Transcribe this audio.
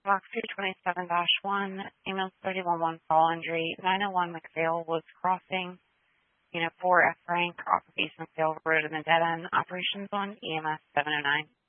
Box 227-1, ambulance 311 fall injury, 901 McPhail Woods Crossing, Unit 4 F rank off of East McPhail Road in the dead end, operations on EMS 709.